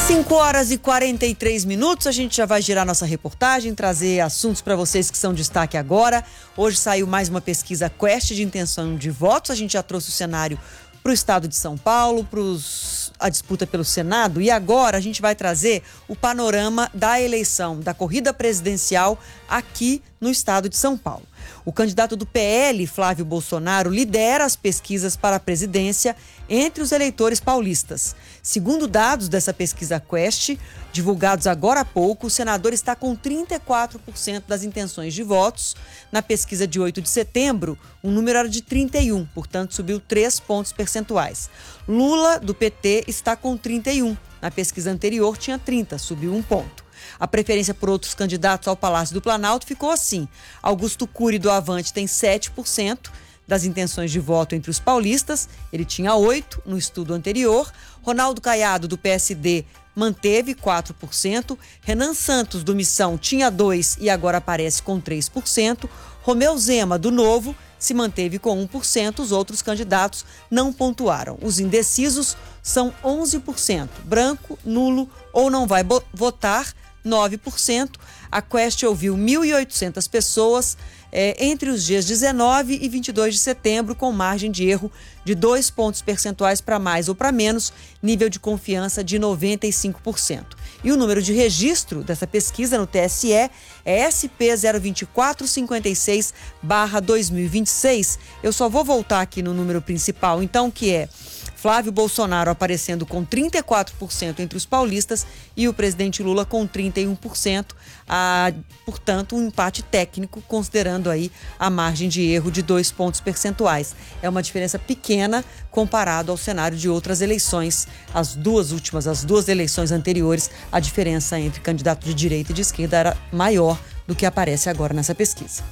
5h43, a gente já vai girar nossa reportagem, trazer assuntos para vocês que são destaque agora. Hoje saiu mais uma pesquisa Quest de intenção de votos, a gente já trouxe o cenário para o estado de São Paulo, a disputa pelo Senado, e agora a gente vai trazer o panorama da eleição, da corrida presidencial aqui no estado de São Paulo. O candidato do PL, Flávio Bolsonaro, lidera as pesquisas para a presidência entre os eleitores paulistas. Segundo dados dessa pesquisa Quest, divulgados agora há pouco, o senador está com 34% das intenções de votos. Na pesquisa de 8 de setembro, o número era de 31%, portanto subiu 3 pontos percentuais. Lula, do PT, está com 31%. Na pesquisa anterior tinha 30%, subiu 1 ponto. A preferência por outros candidatos ao Palácio do Planalto ficou assim. Augusto Cury, do Avante, tem 7% das intenções de voto entre os paulistas. Ele tinha 8% no estudo anterior. Ronaldo Caiado, do PSD, manteve 4%. Renan Santos, do Missão, tinha 2% e agora aparece com 3%. Romeu Zema, do Novo, se manteve com 1%. Os outros candidatos não pontuaram. Os indecisos são 11%. Branco, nulo ou não vai votar, 9%. A Quest ouviu 1.800 pessoas entre os dias 19 e 22 de setembro, com margem de erro de 2 pontos percentuais para mais ou para menos, nível de confiança de 95%. E o número de registro dessa pesquisa no TSE é SP 02456/2026. Eu só vou voltar aqui no número principal, então, que é Flávio Bolsonaro aparecendo com 34% entre os paulistas e o presidente Lula com 31%. Portanto, um empate técnico, considerando aí a margem de erro de 2 pontos percentuais. É uma diferença pequena comparado ao cenário de outras eleições. As duas eleições anteriores, a diferença entre candidato de direita e de esquerda era maior do que aparece agora nessa pesquisa.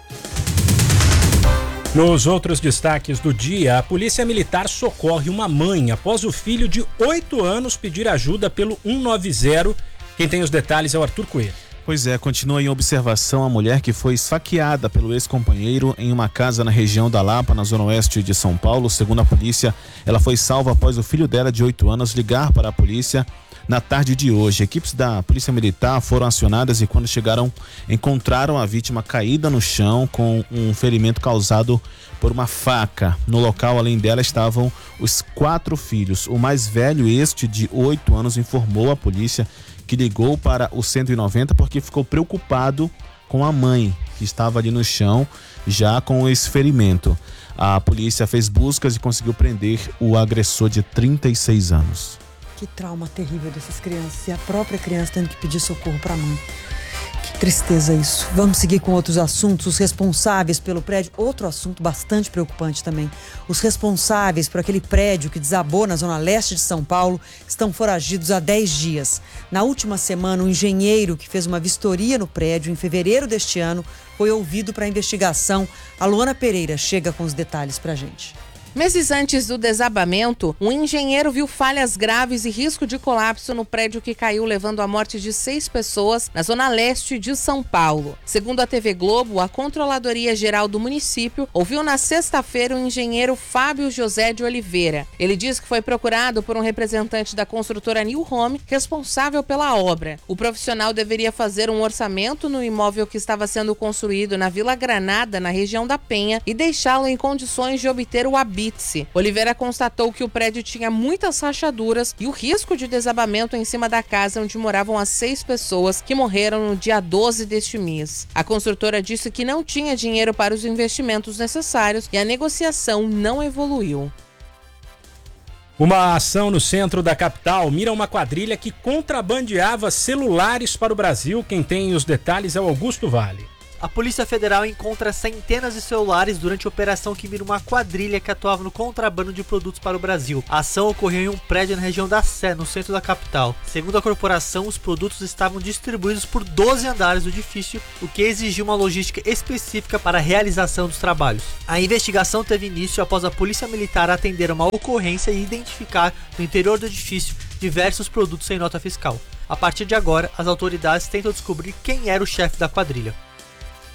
Nos outros destaques do dia, a Polícia Militar socorre uma mãe após o filho de 8 anos pedir ajuda pelo 190. Quem tem os detalhes é o Arthur Coelho. Pois é, continua em observação a mulher que foi esfaqueada pelo ex-companheiro em uma casa na região da Lapa, na zona oeste de São Paulo. Segundo a polícia, ela foi salva após o filho dela de 8 anos ligar para a polícia na tarde de hoje. Equipes da Polícia Militar foram acionadas e, quando chegaram, encontraram a vítima caída no chão com um ferimento causado por uma faca. No local, além dela, estavam os 4 filhos. O mais velho, este de 8 anos, informou à polícia que ligou para o 190 porque ficou preocupado com a mãe, que estava ali no chão já com esse ferimento. A polícia fez buscas e conseguiu prender o agressor de 36 anos. Que trauma terrível dessas crianças. E a própria criança tendo que pedir socorro para a mãe. Que tristeza isso. Vamos seguir com outros assuntos. Os responsáveis pelo prédio, outro assunto bastante preocupante também. Os responsáveis por aquele prédio que desabou na zona leste de São Paulo estão foragidos há 10 dias. Na última semana, um engenheiro que fez uma vistoria no prédio em fevereiro deste ano foi ouvido para a investigação. A Luana Pereira chega com os detalhes para a gente. Meses antes do desabamento, um engenheiro viu falhas graves e risco de colapso no prédio que caiu, levando à morte de 6 pessoas na zona leste de São Paulo. Segundo a TV Globo, a Controladoria Geral do município ouviu na sexta-feira o engenheiro Fábio José de Oliveira. Ele diz que foi procurado por um representante da construtora New Home, responsável pela obra. O profissional deveria fazer um orçamento no imóvel que estava sendo construído na Vila Granada, na região da Penha, e deixá-lo em condições de obter o habite. Oliveira constatou que o prédio tinha muitas rachaduras e o risco de desabamento em cima da casa onde moravam as 6 pessoas que morreram no dia 12 deste mês. A construtora disse que não tinha dinheiro para os investimentos necessários e a negociação não evoluiu. Uma ação no centro da capital mira uma quadrilha que contrabandeava celulares para o Brasil. Quem tem os detalhes é o Augusto Vale. A Polícia Federal encontra centenas de celulares durante a operação que mira uma quadrilha que atuava no contrabando de produtos para o Brasil. A ação ocorreu em um prédio na região da Sé, no centro da capital. Segundo a corporação, os produtos estavam distribuídos por 12 andares do edifício, o que exigiu uma logística específica para a realização dos trabalhos. A investigação teve início após a Polícia Militar atender uma ocorrência e identificar no interior do edifício diversos produtos sem nota fiscal. A partir de agora, as autoridades tentam descobrir quem era o chefe da quadrilha.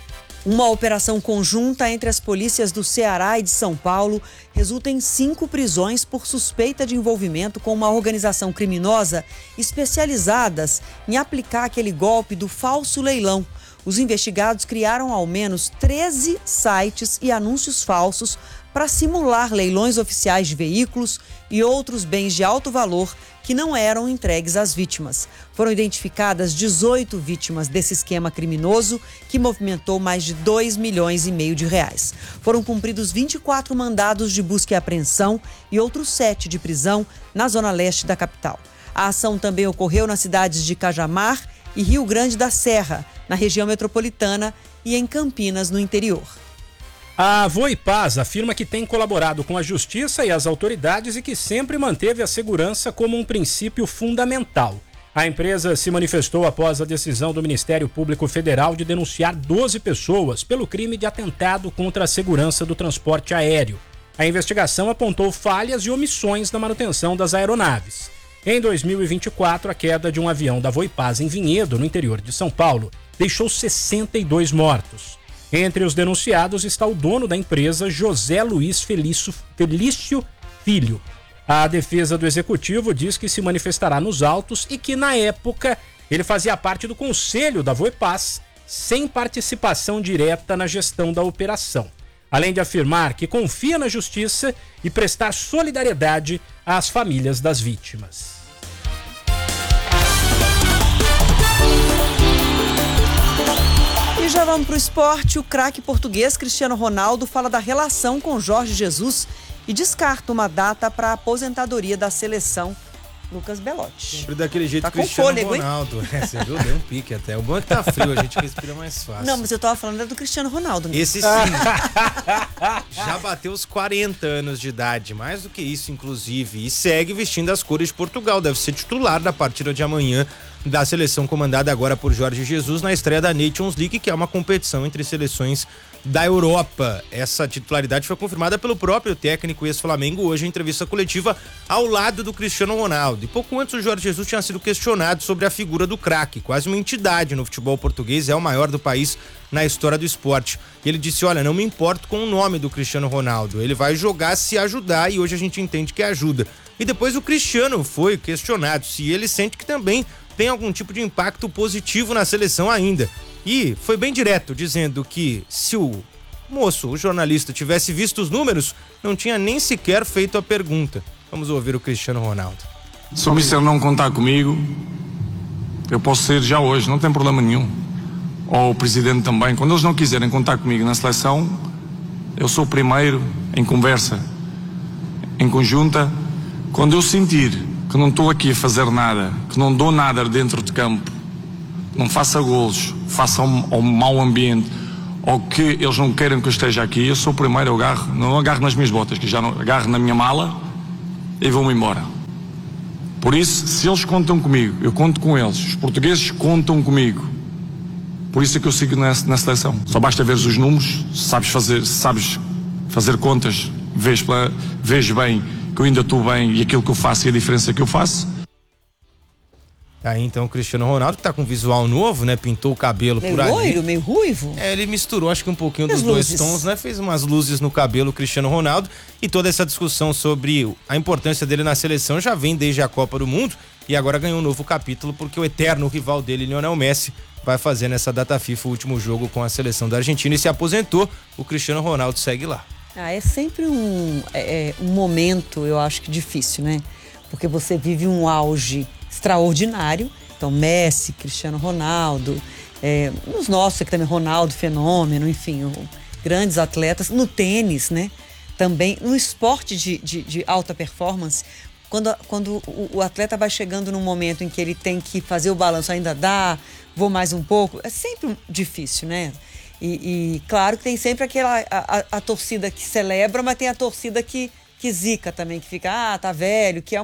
Uma operação conjunta entre as polícias do Ceará e de São Paulo resulta em 5 prisões por suspeita de envolvimento com uma organização criminosa especializadas em aplicar aquele golpe do falso leilão. Os investigados criaram ao menos 13 sites e anúncios falsos para simular leilões oficiais de veículos e outros bens de alto valor que não eram entregues às vítimas. Foram identificadas 18 vítimas desse esquema criminoso que movimentou mais de 2,5 milhões de reais. Foram cumpridos 24 mandados de busca e apreensão e outros 7 de prisão na zona leste da capital. A ação também ocorreu nas cidades de Cajamar e Rio Grande da Serra, na região metropolitana, e em Campinas, no interior. A Voipaz afirma que tem colaborado com a Justiça e as autoridades e que sempre manteve a segurança como um princípio fundamental. A empresa se manifestou após a decisão do Ministério Público Federal de denunciar 12 pessoas pelo crime de atentado contra a segurança do transporte aéreo. A investigação apontou falhas e omissões na manutenção das aeronaves. Em 2024, a queda de um avião da Voipaz em Vinhedo, no interior de São Paulo, deixou 62 mortos. Entre os denunciados está o dono da empresa, José Luiz Felício Filho. A defesa do executivo diz que se manifestará nos autos e que, na época, ele fazia parte do conselho da Voipaz, sem participação direta na gestão da operação. Além de afirmar que confia na justiça e prestar solidariedade às famílias das vítimas. E já vamos para o esporte. O craque português Cristiano Ronaldo fala da relação com Jorge Jesus e descarta uma data para a aposentadoria da seleção. Lucas Belotti. Sempre daquele jeito, tá Cristiano com fôlego, Ronaldo. Você viu? Deu um pique até. O bom é que tá frio, a gente respira mais fácil. Não, mas eu tava falando do Cristiano Ronaldo. Né? Esse sim. Já bateu os 40 anos de idade, mais do que isso, inclusive. E segue vestindo as cores de Portugal. Deve ser titular da partida de amanhã da seleção comandada agora por Jorge Jesus na estreia da Nations League, que é uma competição entre seleções da Europa. Essa titularidade foi confirmada pelo próprio técnico ex-Flamengo hoje em entrevista coletiva ao lado do Cristiano Ronaldo. E pouco antes o Jorge Jesus tinha sido questionado sobre a figura do craque, quase uma entidade no futebol português, é o maior do país na história do esporte. E ele disse, olha, não me importo com o nome do Cristiano Ronaldo, ele vai jogar se ajudar e hoje a gente entende que ajuda. E depois o Cristiano foi questionado se ele sente que também tem algum tipo de impacto positivo na seleção ainda. E foi bem direto, dizendo que se o jornalista, tivesse visto os números, não tinha nem sequer feito a pergunta. Vamos ouvir o Cristiano Ronaldo. Se o Mister não contar comigo, eu posso sair já hoje, não tem problema nenhum. Ou o Presidente também. Quando eles não quiserem contar comigo na seleção, eu sou o primeiro em conversa, em conjunta. Quando eu sentir que não estou aqui a fazer nada, que não dou nada dentro de campo, não faça golos, faça um mau ambiente, ou que eles não queiram que eu esteja aqui, eu sou o primeiro, eu não agarro nas minhas botas, que já não agarro na minha mala e vou-me embora. Por isso, se eles contam comigo, eu conto com eles, os portugueses contam comigo. Por isso é que eu sigo na seleção. Só basta ver os números, sabes fazer contas, vês bem que eu ainda estou bem e aquilo que eu faço e a diferença que eu faço. Aí então o Cristiano Ronaldo, que tá com visual novo, né? Pintou o cabelo meio por ali. Loiro, meio ruivo. Ele misturou acho que um pouquinho dos dois tons, né? Fez umas luzes no cabelo, o Cristiano Ronaldo. E toda essa discussão sobre a importância dele na seleção já vem desde a Copa do Mundo. E agora ganhou um novo capítulo, porque o eterno rival dele, Lionel Messi, vai fazer nessa data FIFA o último jogo com a seleção da Argentina e se aposentou. O Cristiano Ronaldo segue lá. É sempre um momento, eu acho que difícil, né? Porque você vive um auge extraordinário. Então, Messi, Cristiano Ronaldo, os nossos aqui também, Ronaldo, Fenômeno, enfim, grandes atletas. No tênis, né? Também, no esporte de alta performance, quando o atleta vai chegando num momento em que ele tem que fazer o balanço, ainda dá, vou mais um pouco, é sempre difícil, né? E claro que tem sempre a torcida que celebra, mas tem a torcida que zica também, que fica, tá velho, que é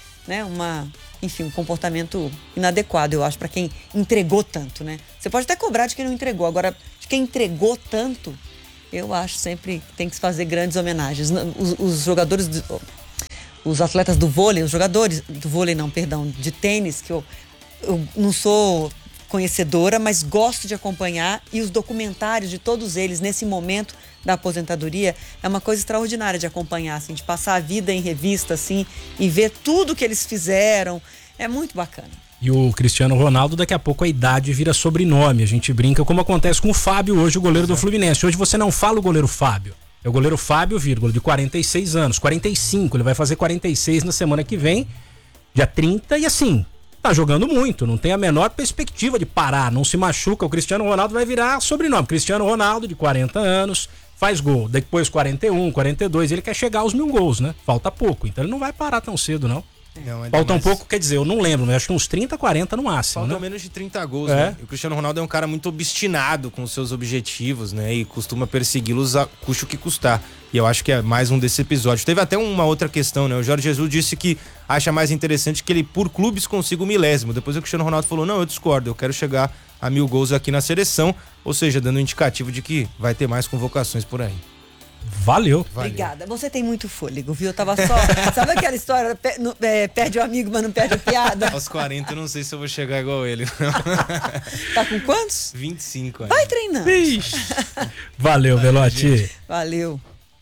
enfim, um comportamento inadequado, eu acho, para quem entregou tanto, né? Você pode até cobrar de quem não entregou, agora, de quem entregou tanto, eu acho sempre que tem que se fazer grandes homenagens. Os jogadores, os atletas do vôlei, os jogadores do vôlei, não, perdão, de tênis, que eu não sou conhecedora, mas gosto de acompanhar, e os documentários de todos eles nesse momento da aposentadoria é uma coisa extraordinária de acompanhar, assim, de passar a vida em revista, assim, e ver tudo que eles fizeram. É muito bacana. E o Cristiano Ronaldo, daqui a pouco a idade vira sobrenome. A gente brinca como acontece com o Fábio hoje, o goleiro do Fluminense. Hoje você não fala o goleiro Fábio. É o goleiro Fábio, vírgula, de 46 anos. 45, ele vai fazer 46 na semana que vem, dia 30, e assim, tá jogando muito. Não tem a menor perspectiva de parar, não se machuca. O Cristiano Ronaldo vai virar sobrenome. Cristiano Ronaldo, de 40 anos, faz gol. Depois 41, 42, ele quer chegar aos 1000 gols, né? Falta pouco, então ele não vai parar tão cedo, não. Falta um pouco, quer dizer, eu não lembro, mas acho que uns 30, 40 no máximo. Faltam né? menos de 30 gols, né? E o Cristiano Ronaldo é um cara muito obstinado com os seus objetivos, né? E costuma persegui-los a custo que custar. E eu acho que é mais um desses episódios. Teve até uma outra questão, né? O Jorge Jesus disse que acha mais interessante que ele, por clubes, consiga o milésimo. Depois o Cristiano Ronaldo falou, não, eu discordo, eu quero chegar a 1000 gols aqui na seleção. Ou seja, dando um indicativo de que vai ter mais convocações por aí. Valeu. Obrigada. Você tem muito fôlego, viu? Eu tava só... Sabe aquela história? Perde o amigo, mas não perde a piada? Aos 40 eu não sei se eu vou chegar igual ele. Tá com quantos? 25 aí. Vai treinando. Valeu, Belotti. Valeu.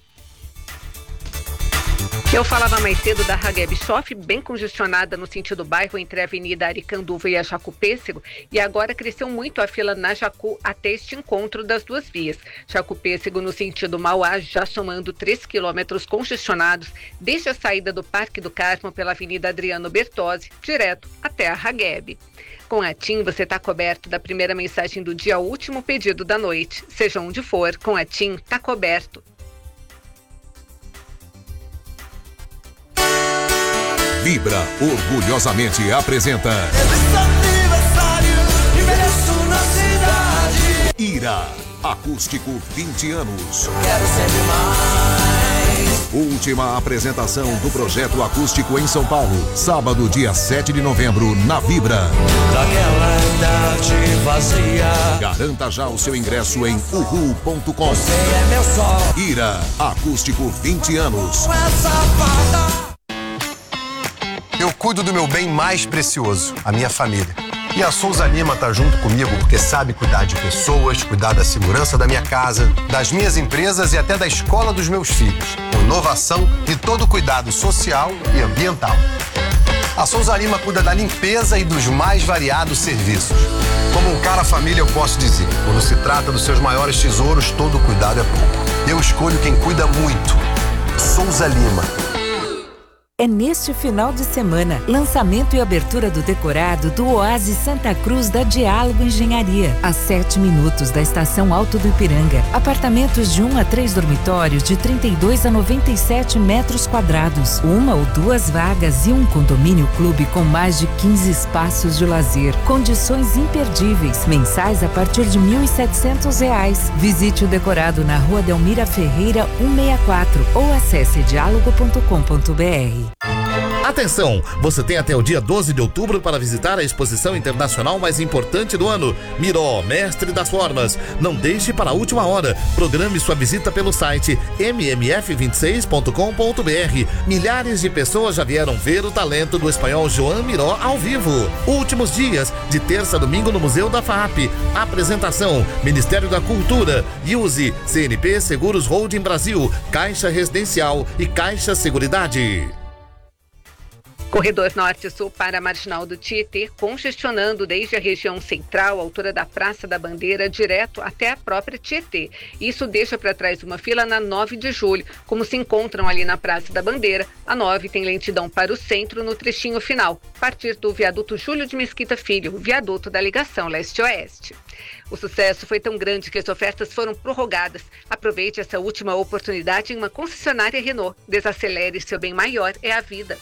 Eu falava mais cedo da Hageb Shop, bem congestionada no sentido bairro entre a Avenida Aricanduva e a Jacu Pêssego, e agora cresceu muito a fila na Jacu até este encontro das duas vias. Jacu Pêssego no sentido Mauá, já somando 3 quilômetros congestionados, desde a saída do Parque do Carmo pela Avenida Adriano Bertozzi, direto até a Hageb. Com a TIM, você está coberto da primeira mensagem do dia ao último pedido da noite. Seja onde for, com a TIM, está coberto. Vibra orgulhosamente apresenta Ira, acústico 20 anos. Quero sempre mais. Última apresentação do projeto acústico em São Paulo, sábado, dia 7 de novembro, na Vibra. Daquela idade vazia. Garanta já o seu ingresso em uhu.com. Você é meu sol. Ira, acústico 20 anos. Eu cuido do meu bem mais precioso, a minha família. E a Souza Lima tá junto comigo porque sabe cuidar de pessoas, cuidar da segurança da minha casa, das minhas empresas e até da escola dos meus filhos. Com inovação e todo cuidado social e ambiental. A Souza Lima cuida da limpeza e dos mais variados serviços. Como um cara família, eu posso dizer, quando se trata dos seus maiores tesouros, todo cuidado é pouco. Eu escolho quem cuida muito. Souza Lima. É neste final de semana, lançamento e abertura do decorado do Oásis Santa Cruz da Diálogo Engenharia, a 7 minutos da Estação Alto do Ipiranga. Apartamentos de 1 a 3 dormitórios de 32 a 97 metros quadrados, 1 ou 2 vagas e um condomínio clube com mais de 15 espaços de lazer. Condições imperdíveis, mensais a partir de R$ 1.700. Visite o decorado na Rua Delmira Ferreira 164 ou acesse diálogo.com.br. Atenção! Você tem até o dia 12 de outubro para visitar a exposição internacional mais importante do ano, Miró, Mestre das Formas. Não deixe para a última hora. Programe sua visita pelo site mmf26.com.br. Milhares de pessoas já vieram ver o talento do espanhol Joan Miró ao vivo. Últimos dias, de terça a domingo no Museu da FAAP. Apresentação, Ministério da Cultura, Use, CNP Seguros Holding Brasil, Caixa Residencial e Caixa Seguridade. Corredor Norte-Sul para a Marginal do Tietê, congestionando desde a região central, altura da Praça da Bandeira, direto até a própria Tietê. Isso deixa para trás uma fila na 9 de julho. Como se encontram ali na Praça da Bandeira, a 9 tem lentidão para o centro no trechinho final, a partir do viaduto Júlio de Mesquita Filho, viaduto da ligação leste-oeste. O sucesso foi tão grande que as ofertas foram prorrogadas. Aproveite essa última oportunidade em uma concessionária Renault. Desacelere, seu bem maior é a vida.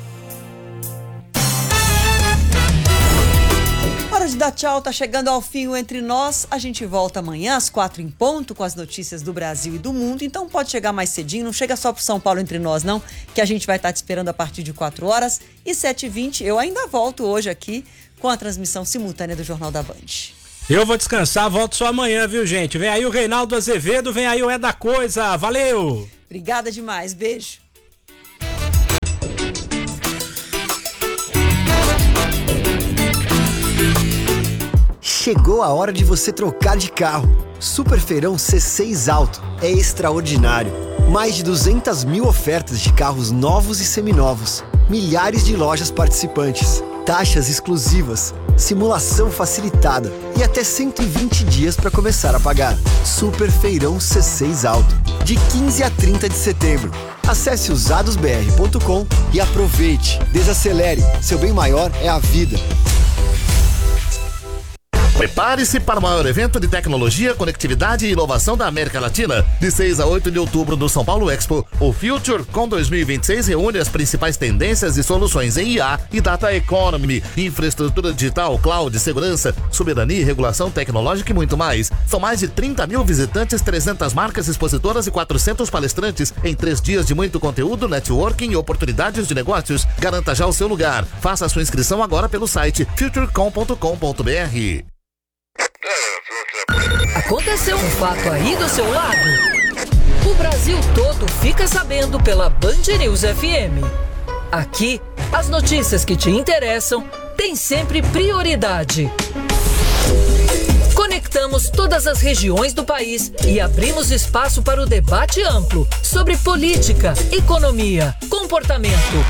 Hora de dar tchau, tá chegando ao fim o Entre Nós. A gente volta amanhã às 4 em ponto com as notícias do Brasil e do mundo. Então pode chegar mais cedinho, não chega só pro São Paulo Entre Nós não, que a gente vai estar te esperando a partir de 4 horas. E 7h20 eu ainda volto hoje aqui com a transmissão simultânea do Jornal da Band. Eu vou descansar, volto só amanhã, viu, gente? Vem aí o Reinaldo Azevedo, vem aí o É da Coisa. Valeu! Obrigada demais, beijo. Chegou a hora de você trocar de carro. Super Feirão C6 Auto é extraordinário. Mais de 200 mil ofertas de carros novos e seminovos. Milhares de lojas participantes. Taxas exclusivas. Simulação facilitada. E até 120 dias para começar a pagar. Super Feirão C6 Auto. De 15 a 30 de setembro. Acesse usadosbr.com e aproveite. Desacelere. Seu bem maior é a vida. Prepare-se para o maior evento de tecnologia, conectividade e inovação da América Latina. De 6 a 8 de outubro no São Paulo Expo, o FutureCon 2026 reúne as principais tendências e soluções em IA e Data Economy, infraestrutura digital, cloud, segurança, soberania e regulação tecnológica e muito mais. São mais de 30 mil visitantes, 300 marcas expositoras e 400 palestrantes em 3 dias de muito conteúdo, networking e oportunidades de negócios. Garanta já o seu lugar. Faça a sua inscrição agora pelo site futurecon.com.br. Aconteceu um fato aí do seu lado? O Brasil todo fica sabendo pela Band News FM. Aqui, as notícias que te interessam têm sempre prioridade. Conectamos todas as regiões do país e abrimos espaço para o debate amplo sobre política, economia, comportamento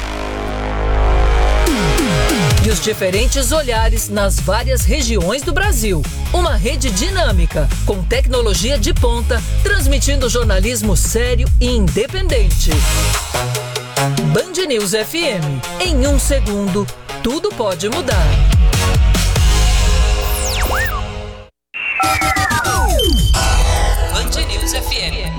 e os diferentes olhares nas várias regiões do Brasil. Uma rede dinâmica, com tecnologia de ponta, transmitindo jornalismo sério e independente. Band News FM. Em 1 segundo, tudo pode mudar. Band News FM.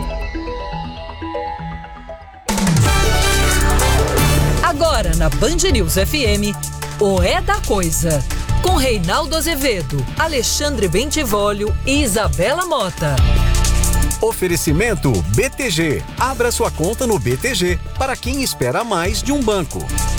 Agora na Band News FM, o É da Coisa, com Reinaldo Azevedo, Alexandre Bentivolio e Isabela Mota. Oferecimento BTG. Abra sua conta no BTG para quem espera mais de um banco.